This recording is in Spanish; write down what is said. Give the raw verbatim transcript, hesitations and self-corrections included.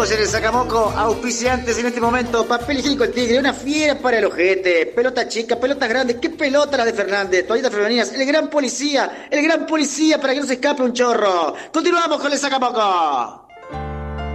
Seguimos en el Sacamoco, auspiciantes en este momento. Papel higiénico El Tigre, una fiera para el ojete. Pelota chica, pelotas grandes, qué pelota la de Fernández. Toallitas femeninas, el gran policía, el gran policía para que no se escape un chorro. Continuamos con el Sacamoco.